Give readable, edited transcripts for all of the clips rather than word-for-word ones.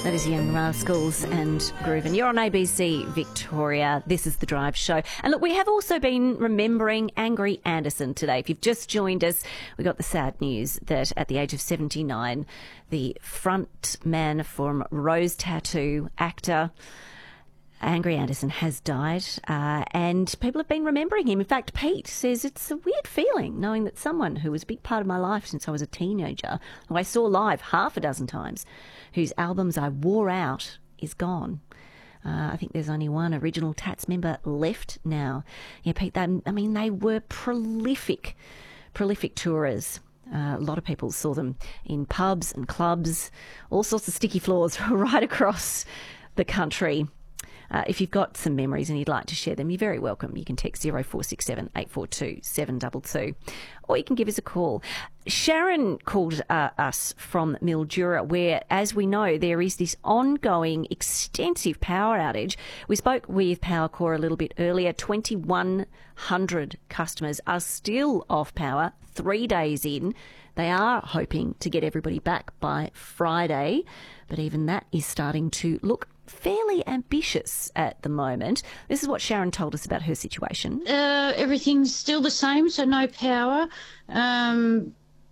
That is Young Rascals and Groove. And you're on ABC Victoria. This is The Drive Show. And look, we have also been remembering Angry Anderson today. If you've just joined us, we got the sad news that at the age of 79, the front man from Rose Tattoo, actor Angry Anderson, has died, and people have been remembering him. In fact, Pete says it's a weird feeling knowing that someone who was a big part of my life since I was a teenager, who I saw live half a dozen times, whose albums I wore out, is gone. I think there's only one original Tats member left now. Yeah, Pete, they were prolific tourers. A lot of people saw them in pubs and clubs, all sorts of sticky floors right across the country. If you've got some memories and you'd like to share them, you're very welcome. You can text 0467 842 722, or you can give us a call. Sharon called us from Mildura, where, as we know, there is this ongoing extensive power outage. We spoke with Powercor a little bit earlier. 2,100 customers are still off power 3 days in. They are hoping to get everybody back by Friday, but even that is starting to look fairly ambitious at the moment. This is what Sharon told us about her situation. Everything's still the same, so no power. My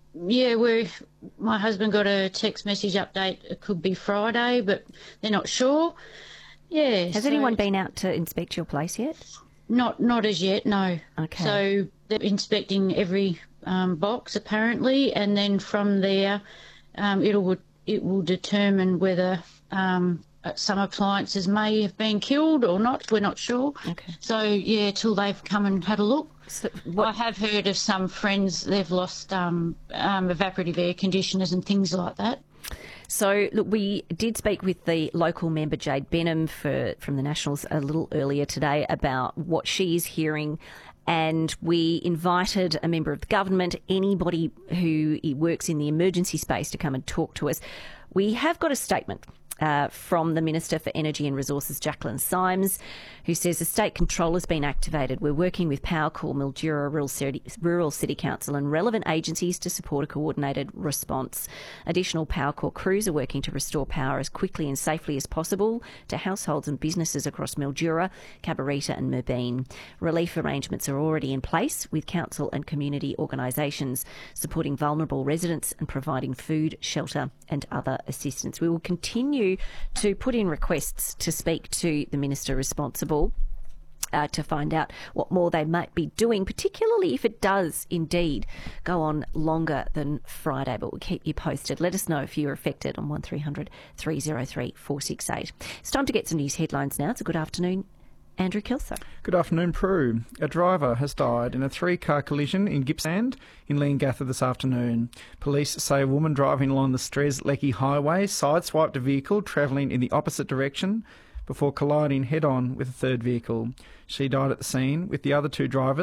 husband got a text message update. It could be Friday, but they're not sure. Yeah. Has anyone been out to inspect your place yet? Not as yet, no. Okay. So they're inspecting every box apparently, and then from there, it will determine whether some appliances may have been killed or not. We're not sure. Okay. So, yeah, till they've come and had a look. So I have heard of some friends, they've lost evaporative air conditioners and things like that. So, look, we did speak with the local member, Jade Benham, from the Nationals a little earlier today about what she is hearing. And we invited a member of the government, anybody who works in the emergency space, to come and talk to us. We have got a statement from the Minister for Energy and Resources, Jacqueline Symes, who says the state control has been activated. We're working with Powercor, Mildura Rural City Council and relevant agencies to support a coordinated response. Additional Powercor crews are working to restore power as quickly and safely as possible to households and businesses across Mildura, Cabarita and Merbeen. Relief arrangements are already in place with council and community organisations supporting vulnerable residents and providing food, shelter and other assistance. We will continue to put in requests to speak to the minister responsible to find out what more they might be doing, particularly if it does indeed go on longer than Friday. But we'll keep you posted. Let us know if you're affected on 1300 303 468. It's time to get some news headlines now. It's a good afternoon. Andrew Kelso. Good afternoon, Prue. A driver has died in a three-car collision in Gippsland in Leongatha this afternoon. Police say a woman driving along the Strez-Lecky Highway sideswiped a vehicle travelling in the opposite direction before colliding head-on with a third vehicle. She died at the scene with the other two drivers